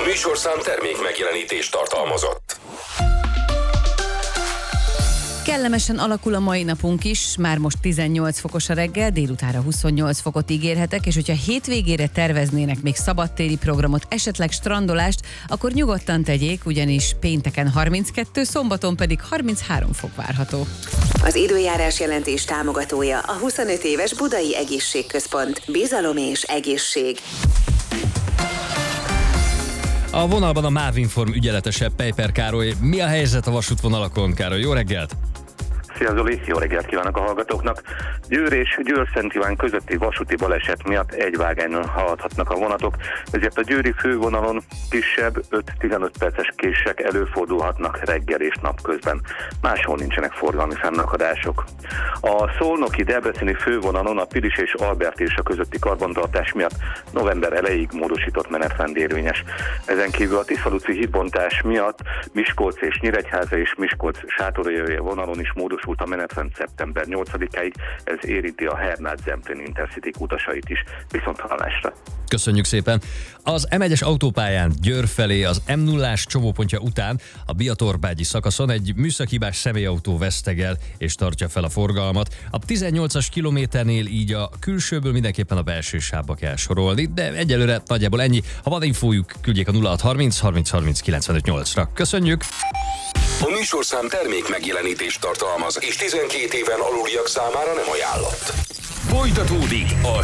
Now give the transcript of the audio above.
műsorszám termék megjelenítést tartalmazott. Kellemesen alakul a mai napunk is, már most 18 fokos a reggel, délutára 28 fokot ígérhetek, és hogyha hétvégére terveznének még szabadtéri programot, esetleg strandolást, akkor nyugodtan tegyék, ugyanis pénteken 32, szombaton pedig 33 fok várható. Az időjárás jelentés támogatója a 25 éves Budai Egészségközpont. Bizalom és egészség. A vonalban a MÁV Inform ügyeletese Peiper Károly. Mi a helyzet a vasútvonalakon, Károly? Jó reggelt! Szia Zoli, jó reggelt kívánok a hallgatóknak! Győr és Győr-Szent Iván közötti vasúti baleset miatt egy vágányon haladhatnak a vonatok, ezért a győri fővonalon kisebb 5-15 perces kések előfordulhatnak reggel és napközben. Máshol nincsenek forgalmi fennakadások. A szolnoki debreceni fővonalon a Pilis és Albert és a közötti karbantartás miatt november elejéig módosított menetrend érvényes. Ezen kívül a Tiszaluci hídbontás miatt Miskolc és Nyíregyháza és Miskolc-Sátoraljaja vonalon is módosult a menetrend szeptember 8-áig, ez érinti a Hernád-Zemplén Intercity utasait is. Viszonthallásra! Köszönjük szépen! Az M1-es autópályán Győr felé az M0-ás csomópontja után a Biatorbágyi szakaszon egy műszakihibás személyautó vesztegel és tartja fel a forgalmat. A 18-as kilométernél így a külsőből mindenképpen a belső sávba kell sorolni, de egyelőre nagyjából ennyi. Ha van infójuk, küldjék a 0630 30 30 95 8-ra. Köszönjük! A műsorszám termék megjelenítést tartalmaz, és 12 éven aluliak számára nem ajánlott. Folytatódik a